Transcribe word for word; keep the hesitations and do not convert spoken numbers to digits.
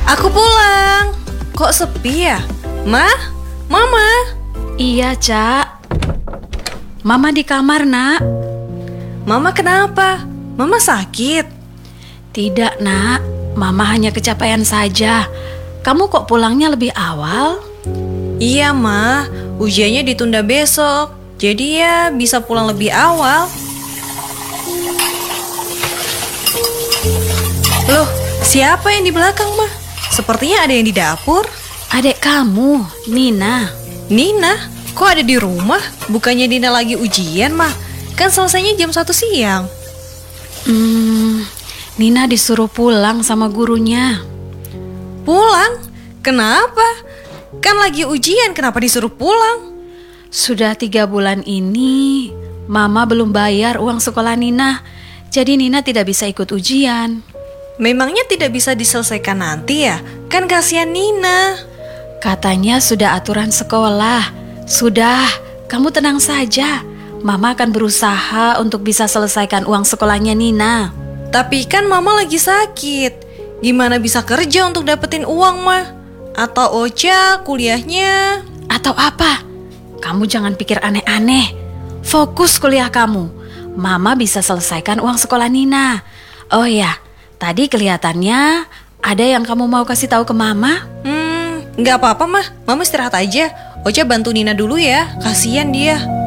Aku pulang. Kok sepi ya? Ma? Mama? Iya, Cak. Mama di kamar, Nak. Mama kenapa? Mama sakit? Tidak, Nak. Mama hanya kecapean saja. Kamu kok pulangnya lebih awal? Iya, Ma. Ujiannya ditunda besok. Jadi ya bisa pulang lebih awal. Loh, siapa yang di belakang, Ma? Sepertinya ada yang di dapur. Adik kamu, Nina. Nina? Kok ada di rumah? Bukannya Nina lagi ujian, Ma? Kan selesainya jam satu siang. Hmm, Nina disuruh pulang sama gurunya. Pulang? Kenapa? Kan lagi ujian, kenapa disuruh pulang? Sudah tiga bulan ini, Mama belum bayar uang sekolah Nina. Jadi Nina tidak bisa ikut ujian. Memangnya tidak bisa diselesaikan nanti ya? Kan kasihan Nina. Katanya sudah aturan sekolah. Sudah, kamu tenang saja. Mama akan berusaha untuk bisa selesaikan uang sekolahnya Nina. Tapi kan Mama lagi sakit. Gimana bisa kerja untuk dapetin uang, Ma? Atau Ocha kuliahnya? Atau apa? Kamu jangan pikir aneh-aneh. Fokus kuliah kamu. Mama bisa selesaikan uang sekolah Nina. Oh ya, tadi kelihatannya ada yang kamu mau kasih tahu ke Mama? Hmm, nggak apa-apa, Ma. Mama istirahat aja. Ocha bantu Nina dulu ya. Kasihan dia.